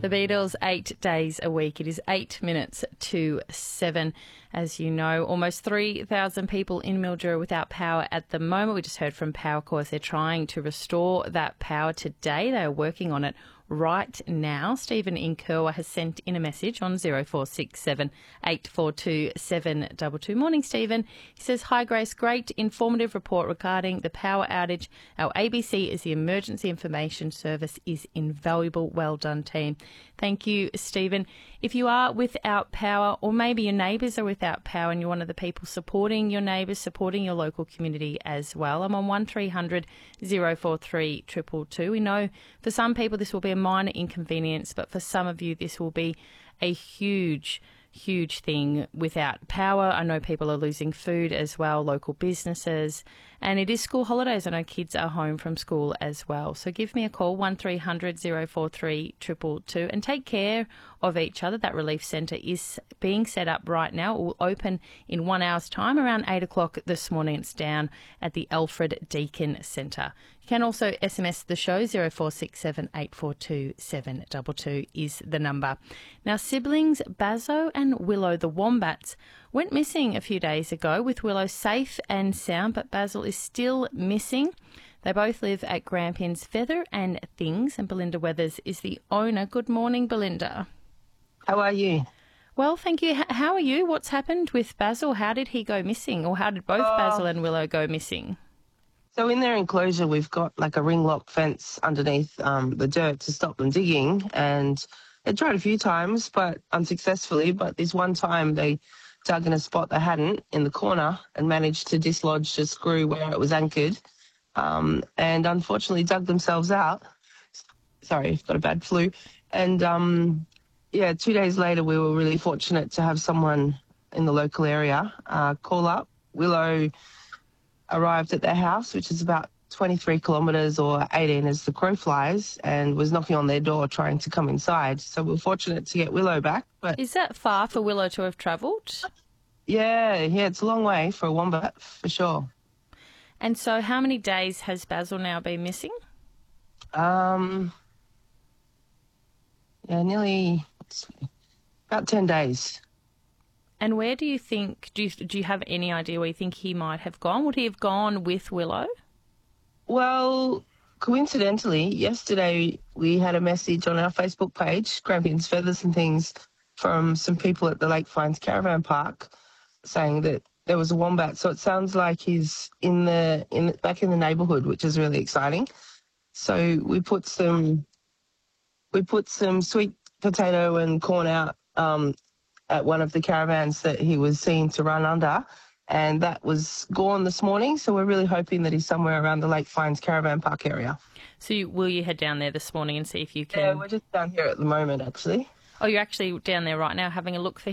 The Beatles, 8 days a week. It is 8 minutes to 7. As you know, almost 3,000 people in Mildura without power at the moment. We just heard from Powercorp. They're trying to restore that power today. They are working on it right now. Stephen in Kerwa has sent in a message on 0467 842 722. Morning, Stephen. He says, "Hi, Grace. Great informative report regarding the power outage. Our ABC is the Emergency Information Service is invaluable. Well done, team." Thank you, Stephen. If you are without power, or maybe your neighbours are without power and you're one of the people supporting your neighbours, supporting your local community as well, I'm on 1300 043 222. We know for some people this will be a minor inconvenience, but for some of you this will be a huge thing without power. I know people are losing food as well, local businesses, and it is school holidays. I know kids are home from school as well. So give me a call, 1300 043 222, and take care of each other. That relief centre is being set up right now. It will open in 1 hour's time, around 8 o'clock this morning. It's down at the Alfred Deakin Centre. You can also SMS the show, 0467 842 722 is the number. Now, siblings Bazzo and Willow the Wombats went missing a few days ago, with Willow safe and sound, but Basil is still missing. They both live at Grampians Feather and Things, and Belinda Weathers is the owner. Good morning, Belinda. How are you? Well, thank you. How are you? What's happened with Basil? How did he go missing, or how did both Basil and Willow go missing? So in their enclosure, we've got like a ring lock fence underneath the dirt to stop them digging, and they tried a few times, but unsuccessfully. But this one time they dug in a spot they hadn't in the corner and managed to dislodge a screw where it was anchored, and unfortunately dug themselves out. Sorry, I've got a bad flu. And 2 days later, we were really fortunate to have someone in the local area call up. Willow arrived at their house, which is about 23 kilometres or 18 as the crow flies, and was knocking on their door trying to come inside. So we were fortunate to get Willow back. But is that far for Willow to have travelled? Yeah, it's a long way for a wombat, for sure. And so how many days has Basil now been missing? Nearly about 10 days. And where do you think, do you have any idea where you think he might have gone? Would he have gone with Willow? Well, coincidentally, yesterday we had a message on our Facebook page, Grampians Feathers and Things, from some people at the Lake Fines Caravan Park saying that there was a wombat. So it sounds like he's back in the neighbourhood, which is really exciting. So we put some sweet potato and corn out at one of the caravans that he was seen to run under, and that was gone this morning. So we're really hoping that he's somewhere around the Lake Fines Caravan Park area. So will you head down there this morning and see if you can? Yeah, we're just down here at the moment, actually. Oh, you're actually down there right now having a look for